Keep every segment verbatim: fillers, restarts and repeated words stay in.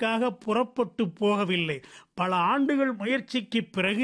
என்பதற்காக புறப்பட்டு போகவில்லை. பல ஆண்டுகள் முயற்சிக்கு பிறகு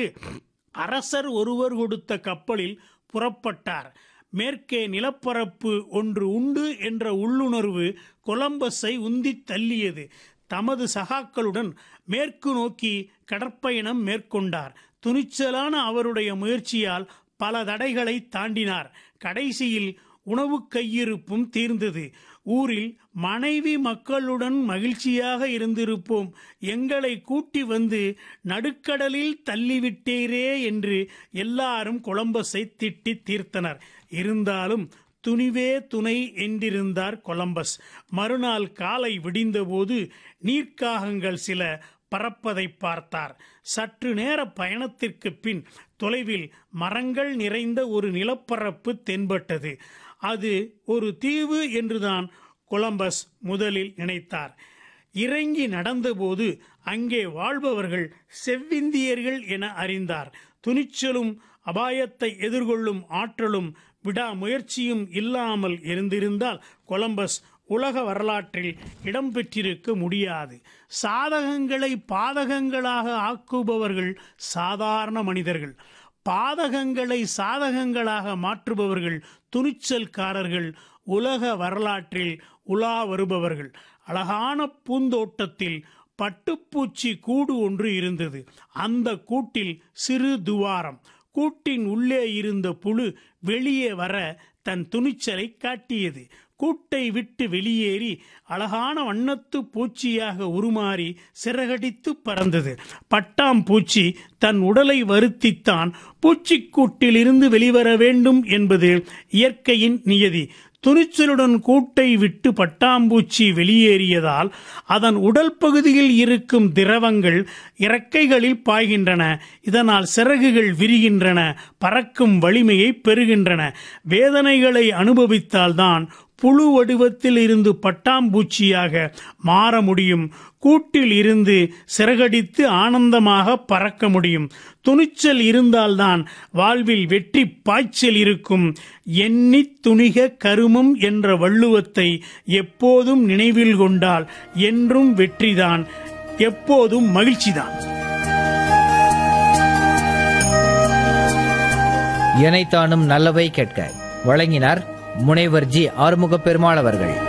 அரசர் ஒருவர் கொடுத்த கப்பலில் புறப்பட்டார். மேற்கே நிலப்பரப்பு ஒன்று உண்டு என்ற உள்ளுணர்வு கொலம்பஸை உந்தி தள்ளியது. தமது சகாக்களுடன் மேற்கு நோக்கி கடற்பயணம் மேற்கொண்டார். துணிச்சலான அவருடைய முயற்சியால் பல தடைகளை தாண்டினார். கடைசியில் உணவு கையிருப்பும் தீர்ந்தது. ஊரில் மனைவி மக்களுடன் மகிழ்ச்சியாக இருந்திருப்போம், எங்களை கூட்டி வந்து நடுக்கடலில் தள்ளிவிட்டீரே என்று எல்லாரும் கொலம்பஸை திட்டி தீர்த்தனர். இருந்தாலும் துணிவே துணை என்றிருந்தார் கொலம்பஸ். மறுநாள் காலை விடிந்தபோது நீர்க்காகங்கள் சில பறப்பதை பார்த்தார். சற்று நேர பயணத்திற்கு பின் தொலைவில் மரங்கள் நிறைந்த ஒரு நிலப்பரப்பு தென்பட்டது. அது ஒரு தீவு என்றுதான் கொலம்பஸ் முதலில் நினைத்தார். இறங்கி நடந்தபோது அங்கே வாழ்பவர்கள் செவ்விந்தியர்கள் என அறிந்தார். துணிச்சலும் அபாயத்தை எதிர்கொள்ளும் ஆற்றலும் விடாமுயற்சியும் இல்லாமல் இருந்திருந்தால் கொலம்பஸ் உலக வரலாற்றில் இடம்பெற்றிருக்க முடியாது. சாதகங்களை பாதகங்களாக ஆக்குபவர்கள் சாதாரண மனிதர்கள், பாதகங்களை சாதகங்களாக மாற்றுபவர்கள் துணிச்சல்காரர்கள், உலக வரலாற்றில் உலா வருபவர்கள். அழகான பூந்தோட்டத்தில் பட்டுப்பூச்சி கூடு ஒன்று இருந்தது. அந்த கூட்டில் சிறு துவாரம். கூட்டின் உள்ளே இருந்த புழு வெளியே வர தன் துணிச்சலை காட்டியது. கூட்டை விட்டு வெளியேறி அழகான வண்ணத்து பூச்சியாக உருமாறி சிறகடித்து பறந்தது. பட்டாம்பூச்சி தன் உடலை வருத்தித்தான் பூச்சிக்கூட்டிலிருந்து வெளிவர வேண்டும் என்பது இயற்கையின் நியதி. துணிச்சலுடன் கூட்டை விட்டு பட்டாம்பூச்சி வெளியேறியதால் அதன் உடல் பகுதியில் இருக்கும் திரவங்கள் இறக்கைகளில் பாய்கின்றன. இதனால் சிறகுகள் விரிகின்றன, பறக்கும் வலிமையை பெறுகின்றன. வேதனைகளை அனுபவித்தால்தான் புழு வடிவத்தில் இருந்து பட்டாம்பூச்சியாக மாற முடியும். கூட்டில் இருந்து சிறகடித்து ஆனந்தமாக பறக்க முடியும். துணிச்சல் இருந்தால்தான் வாழ்வில் வெற்றி பாய்ச்சல் இருக்கும். எண்ணி துணிக கருமம் என்ற வள்ளுவத்தை எப்போதும் நினைவில் கொண்டால் என்றும் வெற்றிதான், எப்போதும் மகிழ்ச்சிதான். இணைத்தானும் நல்லவை கேட்க வழங்கினார் முனைவர் ஜி ஆறுமுக பெருமாள் அவர்கள்.